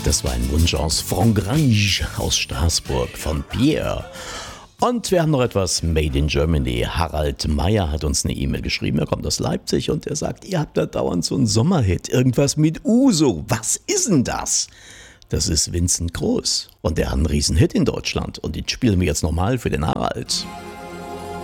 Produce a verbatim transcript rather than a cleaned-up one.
Das war ein Wunsch aus Frangrange aus Straßburg von Pierre. Und wir haben noch etwas Made in Germany. Harald Meyer hat uns eine E-Mail geschrieben. Er kommt aus Leipzig und er sagt, ihr habt da dauernd so einen Sommerhit. Irgendwas mit Uso. Was ist denn das? Das ist Vincent Groß. Und der hat einen Riesenhit in Deutschland. Und den spielen wir jetzt nochmal für den Harald.